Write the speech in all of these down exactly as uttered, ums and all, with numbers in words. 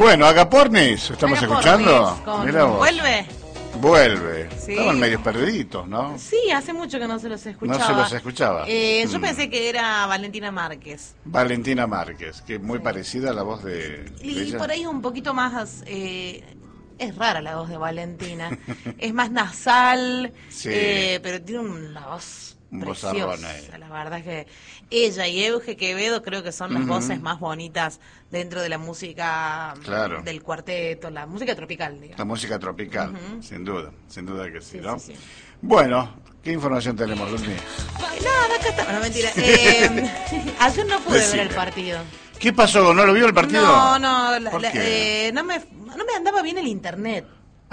Bueno, Agapornis, ¿estamos Agapornis, escuchando? con Mirá vos. ¿Vuelve? Vuelve. Sí. Estaban medio perdiditos, ¿no? Sí, hace mucho que no se los escuchaba. No se los escuchaba. Eh, yo Mm. pensé que era Valentina Márquez. Valentina Márquez, que es muy Sí. parecida a la voz de, de Y ella. por ahí un poquito más... Eh, es rara la voz de Valentina. Es más nasal, Sí. eh, pero tiene una voz Un preciosa. vozarrón ahí. La verdad es que ella y Euge Quevedo creo que son las Ujú. voces más bonitas dentro de la música Claro. del cuarteto, la música tropical, digamos. La música tropical, Ujú. sin duda, sin duda que sí, Sí, ¿no? sí, sí. Bueno, ¿qué información tenemos, Luzmi? No, acá está. No, mentira. Eh, ayer no pude Decime. ver el partido. ¿Qué pasó? ¿No lo vio el partido? No, no, la- ¿Por la- qué? eh, no, me, no me andaba bien el internet.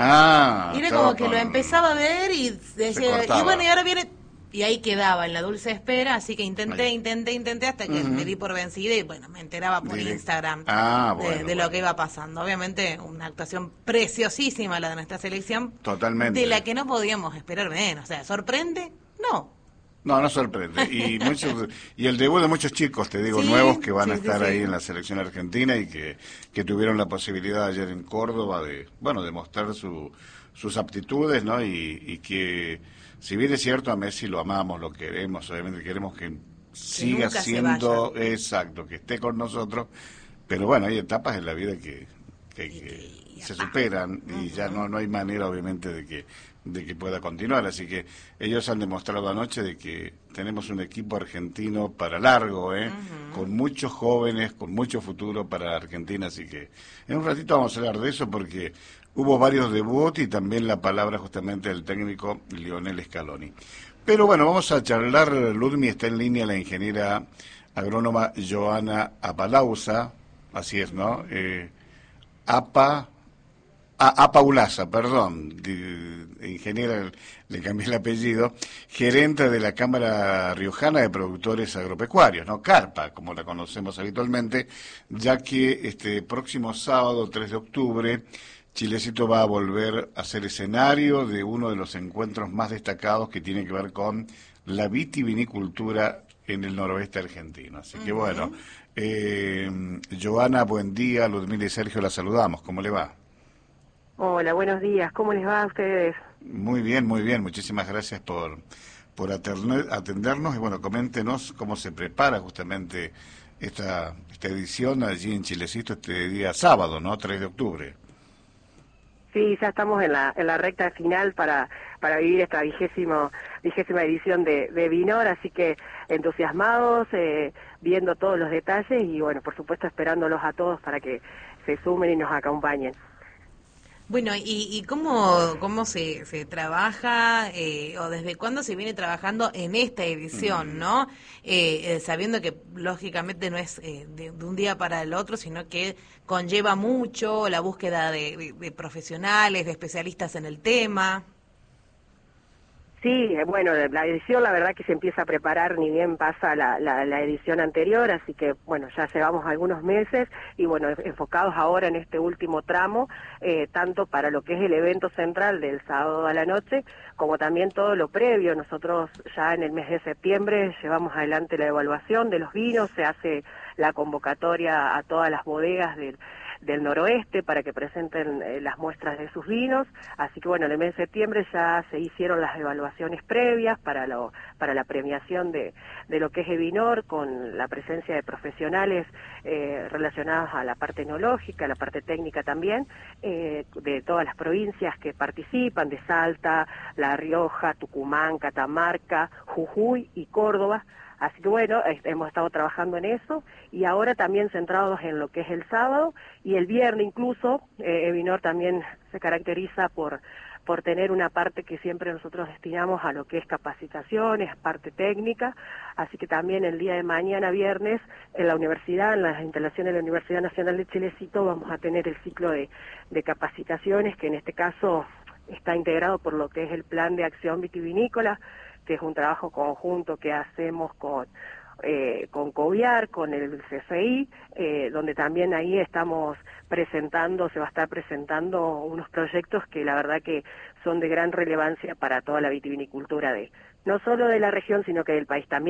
Ah, Y era estaba como que con- lo empezaba a ver y decía, cortaba. y bueno, y ahora viene... Y ahí quedaba en la dulce espera, así que intenté, Ahí. intenté, intenté hasta que Ujú. me di por vencida y bueno, me enteraba por Direct- Instagram Ah, de- bueno, de, bueno. lo que iba pasando. Obviamente una actuación preciosísima la de nuestra selección. Totalmente. De la que no podíamos esperar menos. O sea, ¿sorprende? No. No, no sorprende. Y muchos y el debut de muchos chicos, te digo, Sí, nuevos que van a sí, sí, estar sí. ahí en la selección argentina y que, que tuvieron la posibilidad ayer en Córdoba de, bueno, de mostrar su, sus aptitudes, ¿no? Y, y que, si bien es cierto, a Messi lo amamos, lo queremos, obviamente queremos que siga nunca se siendo, exacto, que esté con nosotros, pero bueno, hay etapas en la vida que, que, que Y- y se apá. superan y Ujú. ya no, no hay manera, obviamente, de que de que pueda continuar, así que ellos han demostrado anoche de que tenemos un equipo argentino para largo, ¿eh? Ujú. Con muchos jóvenes, con mucho futuro para Argentina, así que en un ratito vamos a hablar de eso porque hubo varios debuts y también la palabra justamente del técnico Lionel Scaloni. Pero bueno, vamos a charlar, Ludmi, está en línea la ingeniera agrónoma Joana Apalauza, así es, ¿no? Eh, APA... A, a Paulaza, perdón, de, de ingeniera, le cambié el apellido, gerente de la Cámara Riojana de Productores Agropecuarios, ¿no? CARPA, como la conocemos habitualmente, ya que este próximo sábado, tres de octubre, Chilecito va a volver a ser escenario de uno de los encuentros más destacados que tiene que ver con la vitivinicultura en el noroeste argentino. Así que bueno, eh, Joana, buen día, Ludmila y Sergio, la saludamos, ¿cómo le va? Hola, buenos días. ¿Cómo les va a ustedes? Muy bien, muy bien. Muchísimas gracias por, por aterne- atendernos y bueno, coméntenos cómo se prepara justamente esta, esta edición allí en Chilecito este día sábado, ¿no? tres de octubre. Sí, ya estamos en la en la recta final para para vivir esta vigésimo vigésima edición de, de Vinor, así que entusiasmados, eh, viendo todos los detalles y bueno, por supuesto esperándolos a todos para que se sumen y nos acompañen. Bueno, ¿y, y cómo, cómo se, se trabaja eh, o desde cuándo se viene trabajando en esta edición, Mm. ¿no? Eh, eh, sabiendo que lógicamente no es eh, de, de un día para el otro, sino que conlleva mucho la búsqueda de, de- de profesionales, de especialistas en el tema. Sí, eh, bueno, la edición la verdad que se empieza a preparar ni bien pasa la, la, la edición anterior, así que bueno, ya llevamos algunos meses y bueno, enfocados ahora en este último tramo, eh, tanto para lo que es el evento central del sábado a la noche, como también todo lo previo. Nosotros ya en el mes de septiembre llevamos adelante la evaluación de los vinos, se hace la convocatoria a todas las bodegas del del noroeste para que presenten eh, las muestras de sus vinos, así que bueno, en el mes de septiembre ya se hicieron las evaluaciones previas para lo para la premiación de, de lo que es Evinor, con la presencia de profesionales eh, relacionados a la parte enológica, a la parte técnica también, eh, de todas las provincias que participan, de Salta, La Rioja, Tucumán, Catamarca, Jujuy y Córdoba. Así que bueno, hemos estado trabajando en eso y ahora también centrados en lo que es el sábado y el viernes incluso. eh, Evinor también se caracteriza por por tener una parte que siempre nosotros destinamos a lo que es capacitaciones, parte técnica, así que también el día de mañana, viernes, en la universidad, en las instalaciones de la Universidad Nacional de Chilecito, vamos a tener el ciclo de, de capacitaciones, que en este caso está integrado por lo que es el Plan de Acción Vitivinícola, que es un trabajo conjunto que hacemos con eh, con COVIAR, con el C C I, eh, donde también ahí estamos presentando, se va a estar presentando unos proyectos que la verdad que son de gran relevancia para toda la vitivinicultura de no solo de la región, sino que del país también.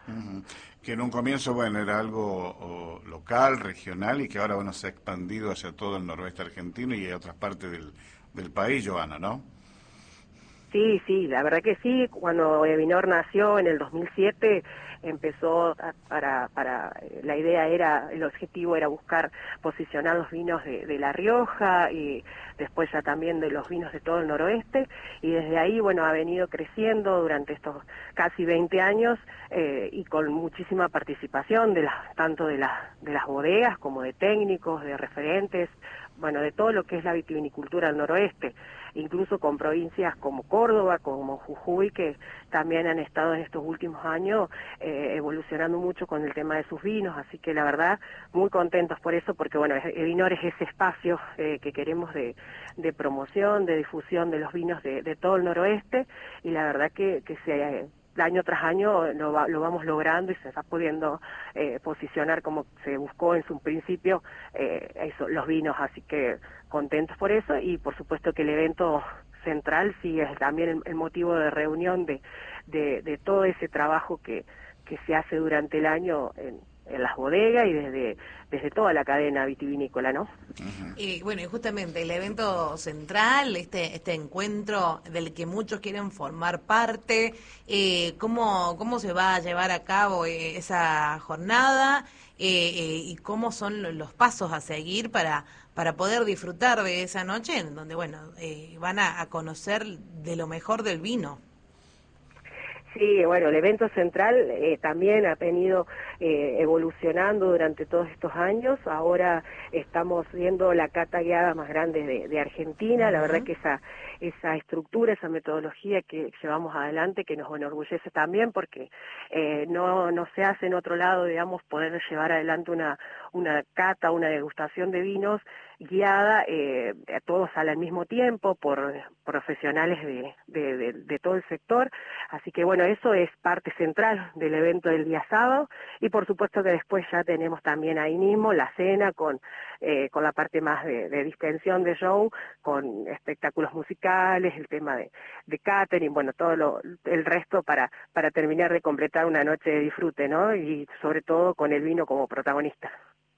Uh-huh. Que en un comienzo, bueno, era algo o, local, regional, y que ahora, bueno, se ha expandido hacia todo el noroeste argentino y a otras partes del, del país, Joana, ¿no? Sí, sí, la verdad que sí. Cuando Evinor nació en el dos mil siete, empezó a, para, para, la idea era, el objetivo era buscar posicionar los vinos de, de La Rioja y después ya también de los vinos de todo el noroeste, y desde ahí, bueno, ha venido creciendo durante estos casi veinte años eh, y con muchísima participación de las, tanto de las, de las bodegas como de técnicos, de referentes, bueno, de todo lo que es la vitivinicultura al noroeste, incluso con provincias como Córdoba, como Jujuy, que también han estado en estos últimos años eh, evolucionando mucho con el tema de sus vinos, así que la verdad, muy contentos por eso, porque bueno, Evinor es ese espacio eh, que queremos de, de promoción, de difusión de los vinos de, de todo el noroeste, y la verdad que, que se... año tras año lo, va, lo vamos logrando y se está pudiendo eh, posicionar como se buscó en su principio eh, eso, los vinos, así que contentos por eso, y por supuesto que el evento central sí es también el, el motivo de reunión de, de, de todo ese trabajo que, que se hace durante el año en, en las bodegas y desde, desde toda la cadena vitivinícola, ¿no? Uh-huh. Y bueno, y justamente el evento central, este este encuentro del que muchos quieren formar parte, eh, ¿cómo, cómo se va a llevar a cabo eh, esa jornada eh, eh, y cómo son los pasos a seguir para, para poder disfrutar de esa noche en donde, bueno, eh, van a, a conocer de lo mejor del vino? Sí, bueno, el evento central eh, también ha venido eh, evolucionando durante todos estos años. Ahora estamos viendo la cata guiada más grande de, de Argentina. Uh-huh. La verdad que esa esa estructura, esa metodología que llevamos adelante, que nos enorgullece también, porque eh, no no se hace en otro lado, digamos, poder llevar adelante una una cata, una degustación de vinos guiada, eh, a todos al mismo tiempo por profesionales de, de, de, de todo el sector. Así que bueno, eso es parte central del evento del día sábado, y por supuesto que después ya tenemos también ahí mismo la cena con eh, con la parte más de, de distensión de show, con espectáculos musicales, el tema de, de catering, bueno, todo lo, el resto para para terminar de completar una noche de disfrute, ¿no? Y sobre todo con el vino como protagonista.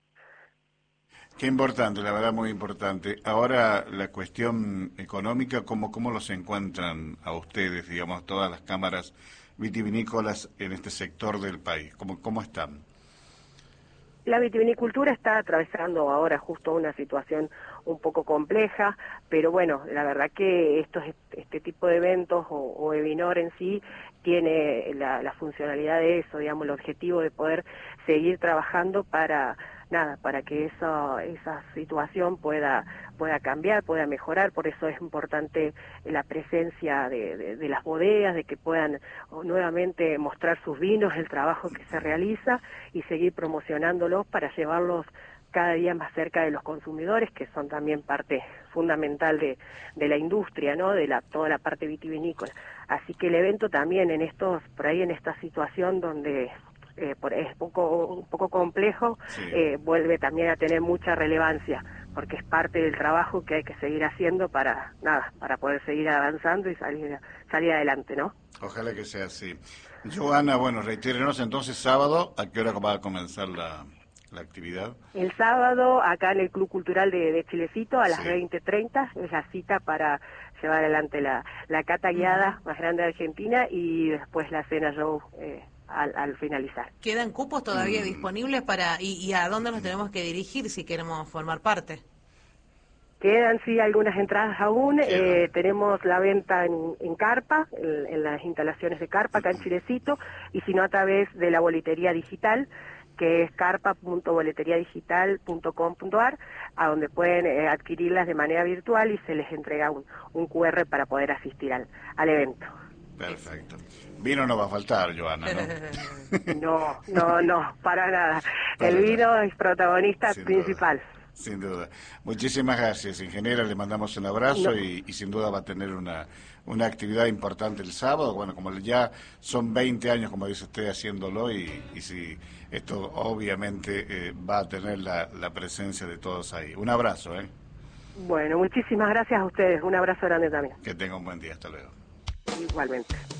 Qué importante, la verdad muy importante. Ahora la cuestión económica, ¿cómo, cómo los encuentran a ustedes, digamos, todas las cámaras vitivinícolas en este sector del país? ¿Cómo, cómo están? La vitivinicultura está atravesando ahora justo una situación un poco compleja, pero bueno, la verdad que estos este tipo de eventos o, o Evinor en sí tiene la, la funcionalidad de eso, digamos, el objetivo de poder seguir trabajando para nada, para que eso, esa situación pueda pueda cambiar, pueda mejorar. Por eso es importante la presencia de, de, de las bodegas, de que puedan nuevamente mostrar sus vinos, el trabajo que se realiza, y seguir promocionándolos para llevarlos cada día más cerca de los consumidores, que son también parte fundamental de, de la industria, ¿no? De la, toda la parte vitivinícola. Así que el evento también en estos, por ahí en esta situación donde eh, por, es poco, un poco complejo, sí. eh, vuelve también a tener mucha relevancia, porque es parte del trabajo que hay que seguir haciendo para, nada, para poder seguir avanzando y salir, salir adelante, ¿no? Ojalá que sea así. Joana, bueno, reitérenos entonces sábado, ¿a qué hora va a comenzar la, la actividad? El sábado, acá en el Club Cultural de, de Chilecito, a las sí. veinte treinta, es la cita para llevar adelante la, la cata guiada uh-huh. más grande de Argentina, y después la cena show eh, al, al finalizar. ¿Quedan cupos todavía mm. disponibles para y, y a dónde nos tenemos que dirigir si queremos formar parte? Quedan sí algunas entradas aún, eh, tenemos la venta en, en Carpa, en, en las instalaciones de Carpa, acá en Chilecito, y si no a través de la boletería digital, que es carpa punto boletería digital punto com punto a r, a donde pueden eh, adquirirlas de manera virtual y se les entrega un, un cu erre para poder asistir al, al evento. Perfecto. Vino no va a faltar, Joana, ¿no? No, no, no, para nada. Para El vino nada. Es protagonista sin principal. Duda, sin duda. Muchísimas gracias, ingeniera. Le mandamos un abrazo no. y, y sin duda va a tener una, una actividad importante el sábado. Bueno, como ya son veinte años, como dice usted, haciéndolo, y, y si esto obviamente eh, va a tener la, la presencia de todos ahí. Un abrazo, ¿eh? Bueno, muchísimas gracias a ustedes. Un abrazo grande también. Que tenga un buen día. Hasta luego. Igualmente.